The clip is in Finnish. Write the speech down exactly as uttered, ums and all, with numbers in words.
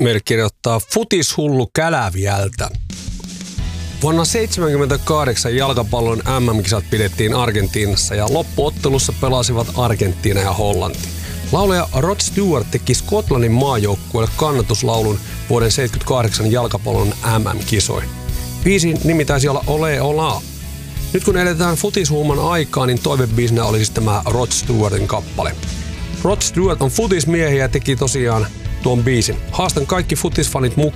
Meille kirjoittaa futishullu Käläviältä. Vuonna seitsemänkymmentäkahdeksan jalkapallon M M-kisat pidettiin Argentiinassa ja loppuottelussa pelasivat Argentiina ja Hollanti. Laulaja Rod Stewart teki Skotlannin maajoukkueelle kannatuslaulun vuoden seitsemänkymmentäkahdeksan jalkapallon M M-kisoihin. Biisin nimi taisi olla Ole Ola. Nyt kun eletään futishuuman aikaa, niin toivebiisinä olisi tämä Rod Stewartin kappale. Rod Stewart on futismiehiä ja teki tosiaan tuon biisin. Haastan kaikki futisfanit mukaan